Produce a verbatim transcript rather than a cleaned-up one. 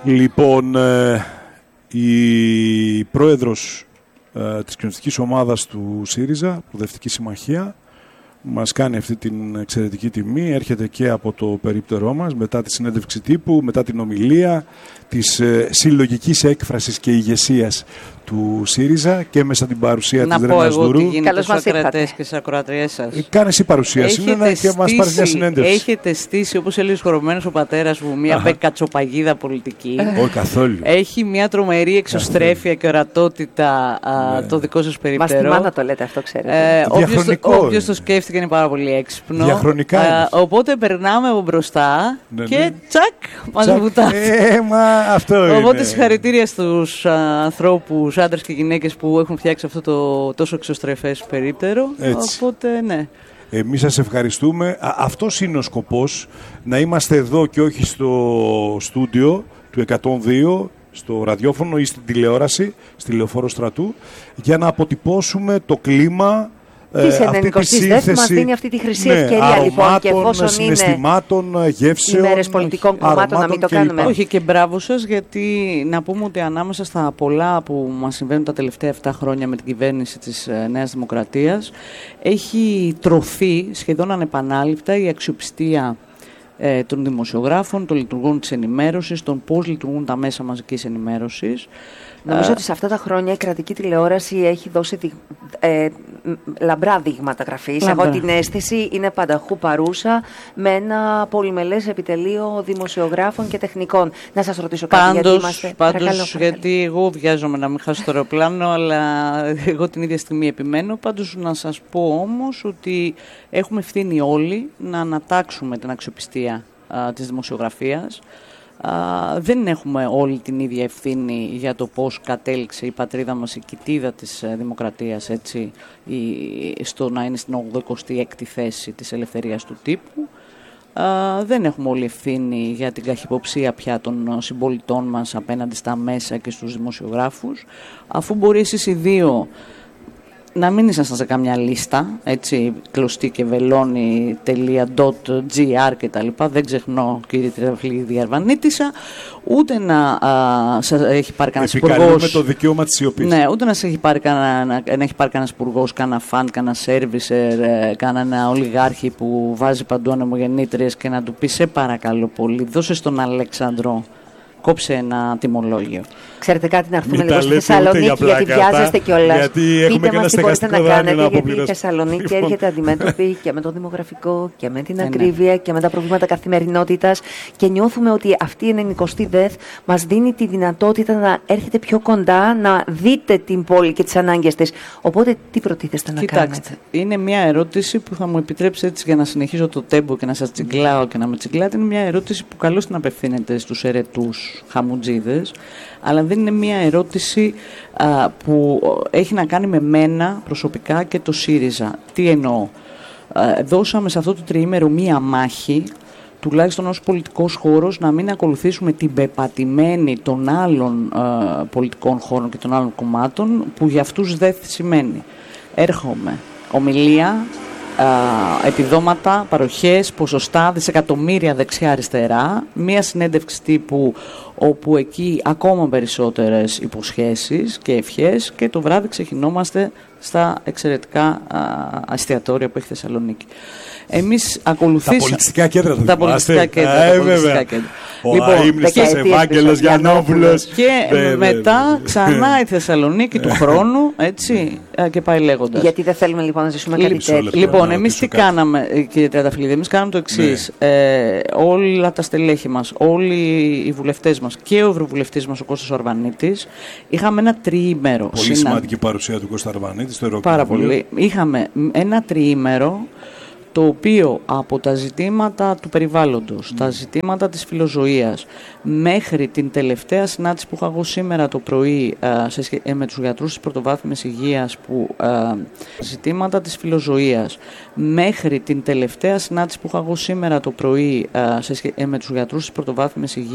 Λοιπόν, ε, η πρόεδρος ε, της κοινωνιστικής ομάδας του ΣΥΡΙΖΑ, Προοδευτική Συμμαχία, μας κάνει αυτή την εξαιρετική τιμή. Έρχεται και από το περίπτερό μας, μετά τη συνέντευξη τύπου, μετά την ομιλία της ε, συλλογικής έκφρασης και ηγεσίας του ΣΥΡΙΖΑ και μέσα την παρουσία να της Ρένας Δουρού. Να πω εγώ τι γίνεται στους ακροατές και στις ακροατριές σας. Ε, κάνε εσύ παρουσίαση και μας πάρει μια συνέντευξη. Έχετε στήσει, όπως έλεγε χορεμένος ο πατέρας μου, μια πεκατσοπαγίδα πολιτική. Όχι καθόλου. Έχει μια τρομερή εξωστρέφεια και ορατότητα α, ναι. το δικό σας περίπτερο. Μα στη μάνα το λέτε αυτό, ξέρετε. Ε, όποιος το σκέφτηκε είναι πάρα πολύ έξυπνο. Διαχρονικά. Α, οπότε περνάμε από μπροστά ναι, και ναι. τσακ, μας βουτάτε. Ε, μα αυτό είναι. Οπότε συγχαρητήρια στους ανθρώπους, άντρες και γυναίκες που έχουν φτιάξει αυτό το τόσο εξωστρεφές περίπτερο. Έτσι. Οπότε ναι. Εμείς σας ευχαριστούμε. Α, αυτός είναι ο σκοπός, να είμαστε εδώ και όχι στο στούντιο του εκατόν δύο, στο ραδιόφωνο ή στην τηλεόραση, στη Λεωφόρο Στρατού, για να αποτυπώσουμε το κλίμα. Της ενενηκοστής δεύτερης μας δίνει αυτή τη χρυσή ναι, ευκαιρία αρωμάτων, λοιπόν και εφόσον συναισθημάτων, γεύσεων, ημέρες πολιτικών κομμάτων να μην το κάνουμε. Και όχι και μπράβο σας, γιατί να πούμε ότι ανάμεσα στα πολλά που μας συμβαίνουν τα τελευταία επτά χρόνια με την κυβέρνηση της Νέας Δημοκρατίας έχει τρωθεί σχεδόν ανεπανάληπτα η αξιοπιστία ε, των δημοσιογράφων, των λειτουργών της ενημέρωσης, των πώς λειτουργούν τα μέσα μαζικής ενημέρωσης. Νομίζω ότι σε αυτά τα χρόνια η κρατική τηλεόραση έχει δώσει δι... ε, λαμπρά δείγματα γραφής. Εγώ την αίσθηση είναι πανταχού παρούσα με ένα πολυμελές επιτελείο δημοσιογράφων και τεχνικών. Να σας ρωτήσω κάτι, πάντως, γιατί είμαστε... Πάντως, παρακαλώ, γιατί παρακαλώ. εγώ βιάζομαι να μην χάσω το αεροπλάνο, αλλά εγώ την ίδια στιγμή επιμένω. Πάντως να σας πω όμως ότι έχουμε ευθύνη όλοι να ανατάξουμε την αξιοπιστία α, της δημοσιογραφίας. Uh, δεν έχουμε όλη την ίδια ευθύνη για το πώς κατέληξε η πατρίδα μας, η κοιτίδα της uh, δημοκρατίας, έτσι, η, στο να είναι στην ογδοηκοστή έκτη θέση της ελευθερίας του τύπου. Uh, δεν έχουμε όλη ευθύνη για την καχυποψία πια των συμπολιτών μας απέναντι στα μέσα και στους δημοσιογράφους. Αφού μπορεί εσείς οι δύο να μην ήσασταν σε καμιά λίστα, έτσι, κλωστή και βελόνι τελεία τζι άρ και τα λοιπά, δεν ξεχνώ κύριε Τριανταφυλλίδη Αρβανίτισσα, ούτε να α, σας έχει πάρει κανένας υπουργός. Επικαλούμε το δικαίωμα της σιωπής. Ναι, ούτε να σας έχει πάρει κανένα, να, να έχει πάρει κανένας υπουργός, κανένα φαν, κανένα σέρβισερ, κανένα ολιγάρχη που βάζει παντού ανεμογεννήτριες και να του πει σε παρακαλώ πολύ, δώσε στον Αλέξανδρο, κόψε ένα τιμολόγιο. Ξέρετε κάτι, να έρθουμε λίγο στη Θεσσαλονίκη, για γιατί βιάζεστε κιόλας. Πείτε μας τι μπορείτε να κάνετε, γιατί η Θεσσαλονίκη έρχεται αντιμέτωπη και με το δημογραφικό και με την ακρίβεια και με τα προβλήματα καθημερινότητας και νιώθουμε ότι αυτή η ενενηκοστή ΔΕΘ μας δίνει τη δυνατότητα να έρχεται πιο κοντά, να δείτε την πόλη και τις ανάγκες της. Οπότε τι προτίθεστε να Κοιτάξτε, κάνετε? Είναι μια ερώτηση που θα μου επιτρέψει έτσι για να συνεχίζω το τέμπο και να σας τσιγκλάω και να με τσιγκλάτε. Είναι μια ερώτηση που καλώς την απευθύνεται στους ερετούς χαμουτζίδες, αλλά δεν είναι μια ερώτηση α, που έχει να κάνει με μένα προσωπικά και το ΣΥΡΙΖΑ. Τι εννοώ? Α, δώσαμε σε αυτό το τριήμερο μία μάχη, τουλάχιστον ως πολιτικός χώρος, να μην ακολουθήσουμε την πεπατημένη των άλλων α, πολιτικών χώρων και των άλλων κομμάτων, που για αυτούς δεν σημαίνει. Έρχομαι, ομιλία, Uh, επιδόματα, παροχές, ποσοστά, δισεκατομμύρια δεξιά-αριστερά, μία συνέντευξη τύπου όπου εκεί ακόμα περισσότερες υποσχέσεις και ευχές και το βράδυ ξεκινόμαστε στα εξαιρετικά uh, εστιατόρια που έχει Θεσσαλονίκη. Εμείς ακολουθήσαμε... Τα πολιτιστικά κέντρα θα τα πολιτιστικά κέντρα, ε, τα πολιτιστικά κέντρα. Ο λοιπόν, αείμνηστος Ευάγγελος Γιαννόπουλος. Και βε, μετά βε, ξανά η Θεσσαλονίκη του χρόνου, έτσι, και πάει λέγοντας. Γιατί δεν θέλουμε λοιπόν να ζήσουμε κάτι τέτοιο. Λοιπόν, εμείς τι κάναμε, κύριε Τριανταφυλλίδη? Εμείς κάναμε το εξής. Ναι. Ε, όλα τα στελέχη μας, όλοι οι βουλευτές μας και ο ευρωβουλευτής μας, ο Κώστας Αρβανίτης, είχαμε ένα τριήμερο. Πολύ συνα... σημαντική παρουσία του Κώστα Αρβανίτη στο Ευρωκοινοβούλιο. Πάρα πολύ. Είχαμε ένα τριήμερο, το οποίο από τα ζητήματα του περιβάλλοντος, mm. τα ζητήματα της φιλοζωίας, μέχρι την τελευταία συνάντηση που είχα εγώ σήμερα το πρωί α, σε, ε, με τους γιατρούς της πρωτοβάθμιας υγείας, που α, ζητήματα της φιλοζωίας, μέχρι την τελευταία συνάντηση που είχα εγώ σήμερα το πρωί α, σε, ε, με τους γιατρούς της πρωτοβάθμιας υγείας,